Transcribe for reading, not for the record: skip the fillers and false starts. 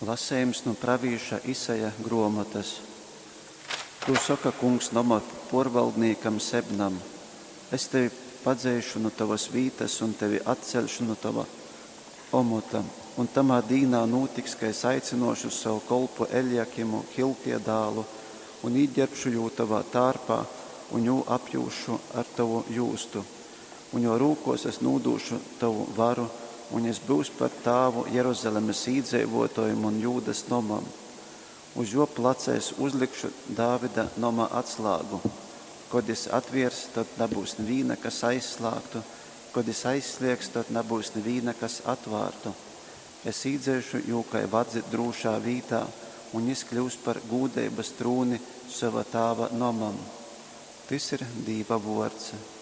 Lasējums no pravīša Isaja gromatas. Tu saka, kungs, nama porvaldniekam Sebnam, es tevi padzēšu no tavas vītas un tevi atcelšu no tava omota. Un tamā dīnā notiks, ka es aicinošu savu kolpu Eljakimu, Hilkie dālu, un ieģerbšu jū tavā tārpā, un jū apjūšu ar tavu jūstu. Un jo rūkos es nūdūšu tavu varu, un es būs par tāvu Jeruzalemes īdzīvotājiem un Jūdas nomam. Uz jo placēs uzlikšu Dāvida nomā atslāgu. Kad es atviers, tad nebūs neviena, kas aizslāgtu. Kad es aizsliegs, tad nebūs neviena, kas atvārtu. Es īdzēšu jū kai vadzi drūšā vītā, un es kļūs par gūdības trūni sava tāva nomam. Tas ir Dieva vords.